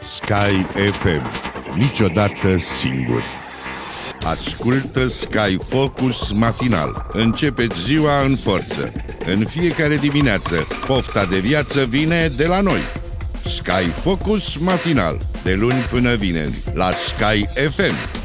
Sky FM. Niciodată singur. Ascultă Sky Focus matinal. Începeți ziua în forță. În fiecare dimineață, pofta de viață vine de la noi. Sky Focus matinal. De luni până vineri, la Sky FM.